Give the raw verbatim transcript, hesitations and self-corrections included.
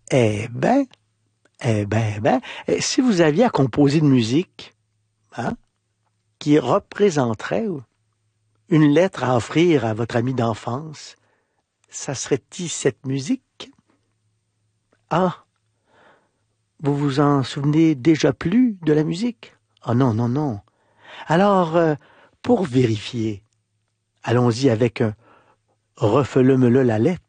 Eh ben, eh ben, eh ben, eh, si vous aviez à composer une musique, hein, qui représenterait une lettre à offrir à votre ami d'enfance, ça serait-il cette musique? Ah, vous vous en souvenez déjà plus de la musique? Ah non, non, non. Alors, euh, pour vérifier, allons-y avec un refele-me-le la lettre.